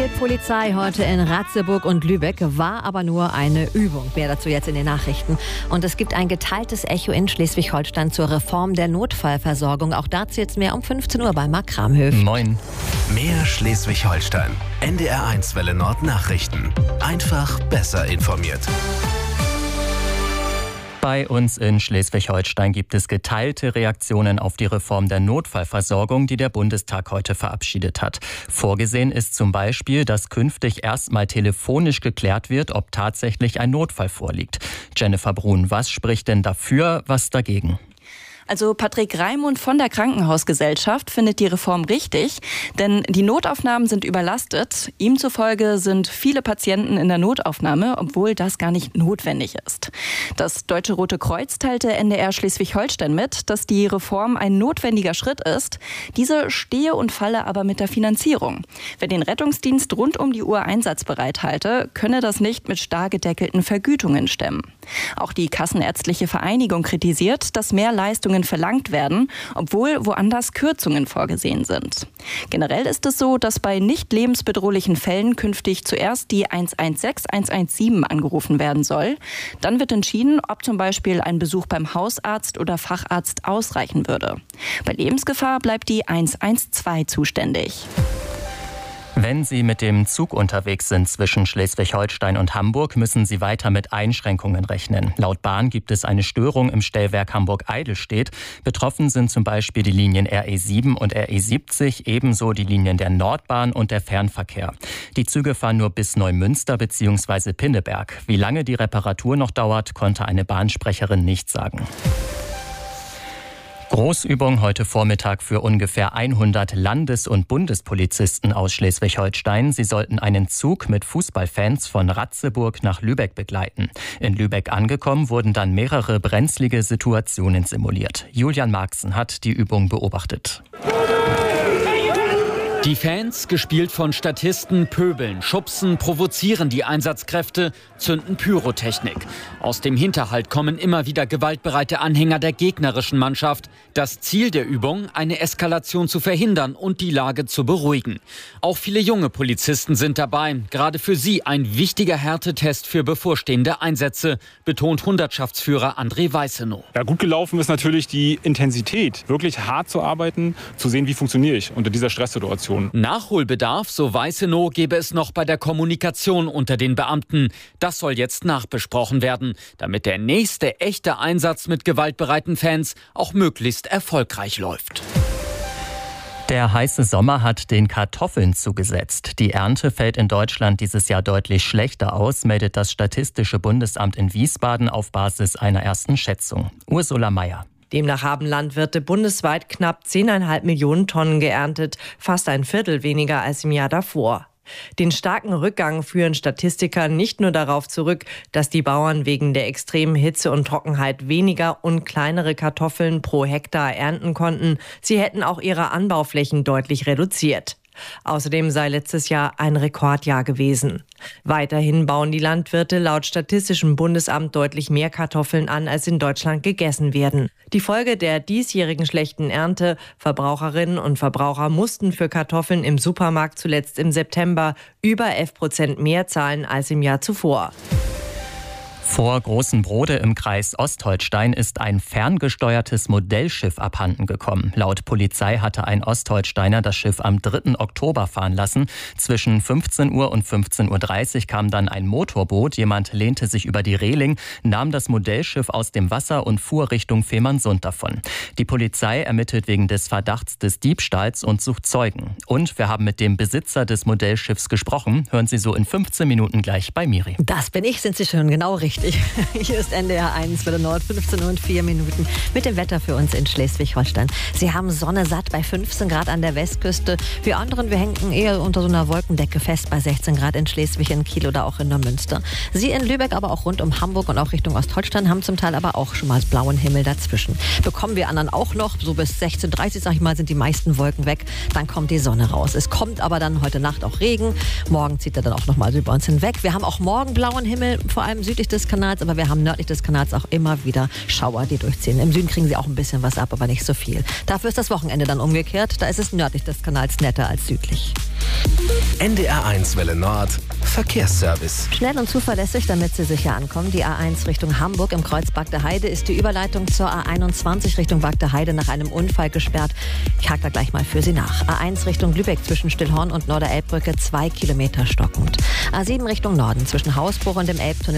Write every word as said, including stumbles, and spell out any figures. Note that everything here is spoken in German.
spielt Polizei heute in Ratzeburg und Lübeck, war aber nur eine Übung. Mehr dazu jetzt in den Nachrichten. Und es gibt ein geteiltes Echo in Schleswig-Holstein zur Reform der Notfallversorgung. Auch dazu jetzt mehr um fünfzehn Uhr bei Marc Kramhöf. Moin. Mehr Schleswig-Holstein. N D R eins Welle Nord Nachrichten. Einfach besser informiert. Bei uns in Schleswig-Holstein gibt es geteilte Reaktionen auf die Reform der Notfallversorgung, die der Bundestag heute verabschiedet hat. Vorgesehen ist zum Beispiel, dass künftig erstmal telefonisch geklärt wird, ob tatsächlich ein Notfall vorliegt. Jennifer Brun, was spricht denn dafür, was dagegen? Also Patrick Raimund von der Krankenhausgesellschaft findet die Reform richtig, denn die Notaufnahmen sind überlastet. Ihm zufolge sind viele Patienten in der Notaufnahme, obwohl das gar nicht notwendig ist. Das Deutsche Rote Kreuz teilte N D R Schleswig-Holstein mit, dass die Reform ein notwendiger Schritt ist. Diese stehe und falle aber mit der Finanzierung. Wer den Rettungsdienst rund um die Uhr einsatzbereit halte, könne das nicht mit starr gedeckelten Vergütungen stemmen. Auch die Kassenärztliche Vereinigung kritisiert, dass mehr Leistungen verlangt werden, obwohl woanders Kürzungen vorgesehen sind. Generell ist es so, dass bei nicht lebensbedrohlichen Fällen künftig zuerst die eins eins sechs, eins eins sieben angerufen werden soll. Dann wird entschieden, ob zum Beispiel ein Besuch beim Hausarzt oder Facharzt ausreichen würde. Bei Lebensgefahr bleibt die eins eins zwei zuständig. Wenn Sie mit dem Zug unterwegs sind zwischen Schleswig-Holstein und Hamburg, müssen Sie weiter mit Einschränkungen rechnen. Laut Bahn gibt es eine Störung im Stellwerk Hamburg-Eidelstedt. Betroffen sind zum Beispiel die Linien R E sieben und R E siebzig, ebenso die Linien der Nordbahn und der Fernverkehr. Die Züge fahren nur bis Neumünster bzw. Pinneberg. Wie lange die Reparatur noch dauert, konnte eine Bahnsprecherin nicht sagen. Großübung heute Vormittag für ungefähr hundert Landes- und Bundespolizisten aus Schleswig-Holstein. Sie sollten einen Zug mit Fußballfans von Ratzeburg nach Lübeck begleiten. In Lübeck angekommen wurden dann mehrere brenzlige Situationen simuliert. Julian Marxen hat die Übung beobachtet. Die Fans, gespielt von Statisten, pöbeln, schubsen, provozieren die Einsatzkräfte, zünden Pyrotechnik. Aus dem Hinterhalt kommen immer wieder gewaltbereite Anhänger der gegnerischen Mannschaft. Das Ziel der Übung, eine Eskalation zu verhindern und die Lage zu beruhigen. Auch viele junge Polizisten sind dabei. Gerade für sie ein wichtiger Härtetest für bevorstehende Einsätze, betont Hundertschaftsführer André Weißenow. Ja, gut gelaufen ist natürlich die Intensität, wirklich hart zu arbeiten, zu sehen, wie funktioniere ich unter dieser Stresssituation. Nachholbedarf, so Weißenow, gäbe es noch bei der Kommunikation unter den Beamten. Das soll jetzt nachbesprochen werden, damit der nächste echte Einsatz mit gewaltbereiten Fans auch möglichst erfolgreich läuft. Der heiße Sommer hat den Kartoffeln zugesetzt. Die Ernte fällt in Deutschland dieses Jahr deutlich schlechter aus, meldet das Statistische Bundesamt in Wiesbaden auf Basis einer ersten Schätzung. Ursula Mayer. Demnach haben Landwirte bundesweit knapp zehn Komma fünf Millionen Tonnen geerntet, fast ein Viertel weniger als im Jahr davor. Den starken Rückgang führen Statistiker nicht nur darauf zurück, dass die Bauern wegen der extremen Hitze und Trockenheit weniger und kleinere Kartoffeln pro Hektar ernten konnten, sie hätten auch ihre Anbauflächen deutlich reduziert. Außerdem sei letztes Jahr ein Rekordjahr gewesen. Weiterhin bauen die Landwirte laut Statistischem Bundesamt deutlich mehr Kartoffeln an, als in Deutschland gegessen werden. Die Folge der diesjährigen schlechten Ernte: Verbraucherinnen und Verbraucher mussten für Kartoffeln im Supermarkt zuletzt im September über elf Prozent mehr zahlen als im Jahr zuvor. Vor Großen Brode im Kreis Ostholstein ist ein ferngesteuertes Modellschiff abhanden gekommen. Laut Polizei hatte ein Ostholsteiner das Schiff am dritten Oktober fahren lassen. Zwischen fünfzehn Uhr und fünfzehn Uhr dreißig kam dann ein Motorboot. Jemand lehnte sich über die Reling, nahm das Modellschiff aus dem Wasser und fuhr Richtung Fehmarnsund davon. Die Polizei ermittelt wegen des Verdachts des Diebstahls und sucht Zeugen. Und wir haben mit dem Besitzer des Modellschiffs gesprochen. Hören Sie so in fünfzehn Minuten gleich bei Miri. Das bin ich, sind Sie schon genau richtig. Hier ist N D R eins Welle Nord, fünfzehn Uhr und vier Minuten mit dem Wetter für uns in Schleswig-Holstein. Sie haben Sonne satt bei fünfzehn Grad an der Westküste. Wir anderen, wir hängen eher unter so einer Wolkendecke fest bei sechzehn Grad in Schleswig, in Kiel oder auch in Neumünster. Sie in Lübeck, aber auch rund um Hamburg und auch Richtung Ostholstein haben zum Teil aber auch schon mal blauen Himmel dazwischen. Bekommen wir anderen auch noch, so bis sechzehn Uhr dreißig, sag ich mal, sind die meisten Wolken weg. Dann kommt die Sonne raus. Es kommt aber dann heute Nacht auch Regen. Morgen zieht er dann auch nochmal über uns hinweg. Wir haben auch morgen blauen Himmel, vor allem südlich des Kanals, aber wir haben nördlich des Kanals auch immer wieder Schauer, die durchziehen. Im Süden kriegen sie auch ein bisschen was ab, aber nicht so viel. Dafür ist das Wochenende dann umgekehrt. Da ist es nördlich des Kanals netter als südlich. N D R eins Welle Nord, Verkehrsservice. Schnell und zuverlässig, damit Sie sicher ankommen. Die A eins Richtung Hamburg im Kreuz Bagde Heide ist die Überleitung zur A einundzwanzig Richtung Bagde Heide nach einem Unfall gesperrt. Ich hake da gleich mal für Sie nach. A eins Richtung Lübeck zwischen Stillhorn und Norderelbbrücke zwei Kilometer stockend. A sieben Richtung Norden zwischen Hausbruch und dem Elbtunnel